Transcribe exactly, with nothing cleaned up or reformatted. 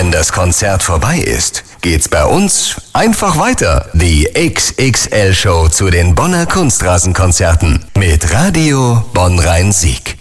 wenn das Konzert vorbei ist, geht's bei uns einfach weiter. Die X X L Show zu den Bonner Kunstrasenkonzerten mit Radio Bonn-Rhein-Sieg.